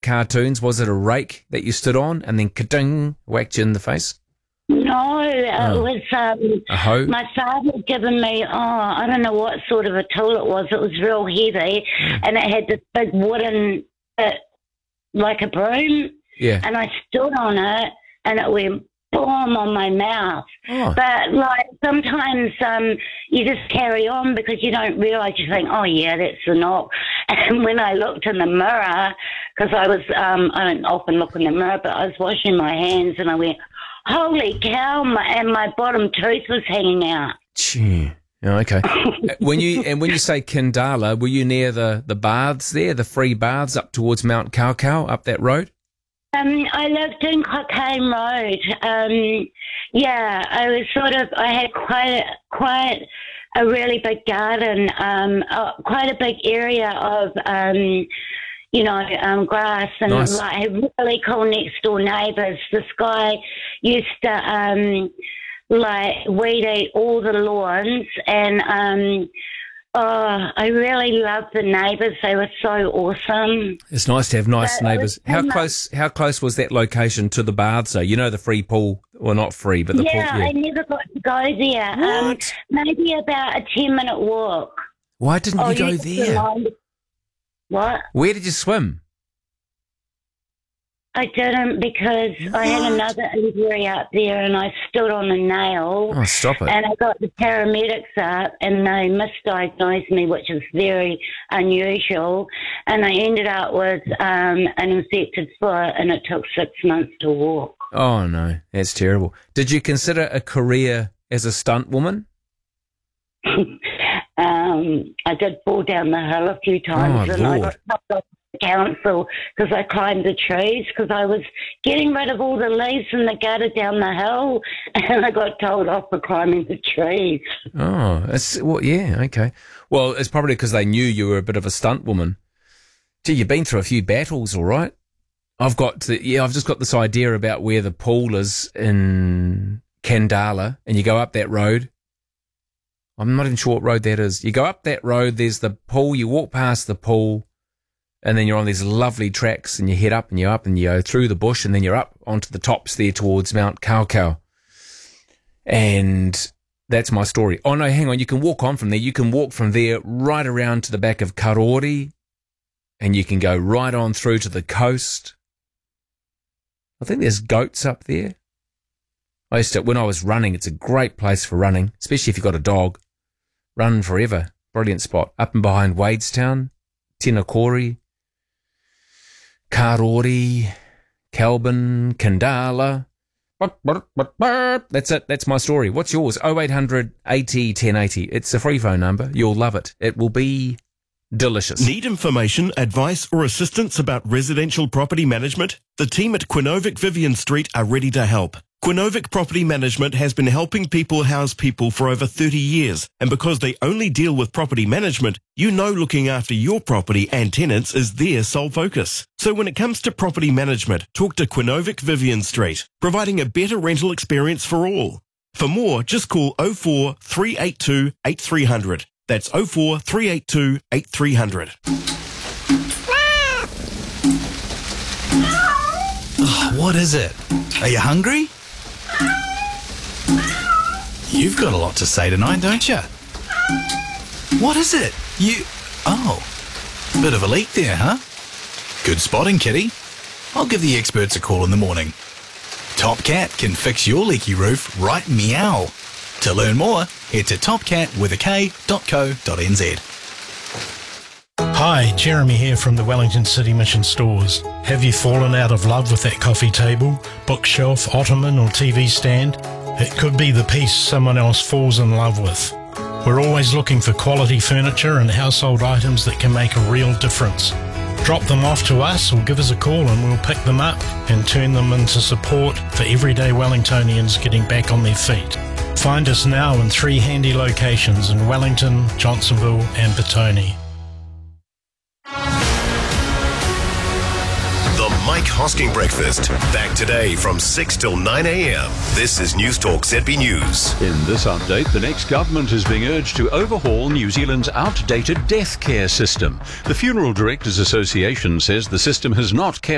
cartoons? Was it a rake that you stood on and then ka-ding, whacked you in the face? No, it was A hoe? my father had given me, I don't know what sort of a tool it was. It was real heavy, and it had this big wooden bit, like a broom, Yeah. and I stood on it, and it went boom on my mouth. Oh. But, like, sometimes you just carry on because you don't realise. You think, oh, yeah, that's the knock. And when I looked in the mirror, because I don't often look in the mirror, but I was washing my hands, and I went, holy cow, and my bottom tooth was hanging out. Gee. Oh, okay. when you say Kindala, were you near the baths there, the free baths up towards Mount Kaukau, up that road? I lived in Cockayne Road. I was I had quite a really big garden, quite a big area of, grass, and Nice. like had really cool next door neighbours. This guy used to weed eat all the lawns, and I really loved the neighbours. They were so awesome. It's nice to have nice But it neighbours. was How close was that location to the baths? So you know the free pool, well, not free, but the pool. Yeah, I never got to go there. What? Maybe about a 10-minute walk. Why didn't you go used to there? mind- What? Where did you swim? I didn't, because I had another injury up there, and I stood on a nail. Oh, stop it. And I got the paramedics up, and they misdiagnosed me, which is very unusual. And I ended up with an infected foot, and it took 6 months to walk. Oh, no, that's terrible. Did you consider a career as a stunt woman? I did fall down the hill a few times, Oh, and I Lord. got told off the council because I climbed the trees, because I was getting rid of all the leaves in the gutter down the hill, and I got told off for climbing the trees. Oh, yeah, okay. Well, it's probably because they knew you were a bit of a stunt woman. Gee, you've been through a few battles, all right. I've just got this idea about where the pool is in Kandala, and you go up that road. I'm not even sure what road that is. You go up that road, there's the pool, you walk past the pool, and then you're on these lovely tracks, and you head up and you go through the bush, and then you're up onto the tops there towards Mount Kaukau. And that's my story. Oh, no, hang on. You can walk on from there. You can walk from there right around to the back of Karori, and you can go right on through to the coast. I think there's goats up there. When I was running, it's a great place for running, especially if you've got a dog. Run forever. Brilliant spot. Up and behind Wadestown, Tinakori, Karori, Kelvin, Kandala. That's it. That's my story. What's yours? 0800 80 1080. It's a free phone number. You'll love it. It will be delicious. Need information, advice or assistance about residential property management? The team at Quinovic Vivian Street are ready to help. Quinovic Property Management has been helping people house people for over 30 years, and because they only deal with property management, you know looking after your property and tenants is their sole focus. So when it comes to property management, talk to Quinovic Vivian Street, providing a better rental experience for all. For more, just call 04 382 8300. That's 04 382 8300. Oh, what is it? Are you hungry? You've got a lot to say tonight, don't you? What is it? Bit of a leak there, huh? Good spotting, kitty. I'll give the experts a call in the morning. Top Cat can fix your leaky roof right meow. To learn more, head to topcat.co.nz. Hi, Jeremy here from the Wellington City Mission Stores. Have you fallen out of love with that coffee table, bookshelf, ottoman or TV stand? It could be the piece someone else falls in love with. We're always looking for quality furniture and household items that can make a real difference. Drop them off to us or give us a call and we'll pick them up and turn them into support for everyday Wellingtonians getting back on their feet. Find us now in 3 handy locations in Wellington, Johnsonville and Petone. The Mike Hosking Breakfast. Back today from 6 till 9 a.m. This is News Talk ZB News. In this update, the next government is being urged to overhaul New Zealand's outdated death care system. The Funeral Directors Association says the system has not kept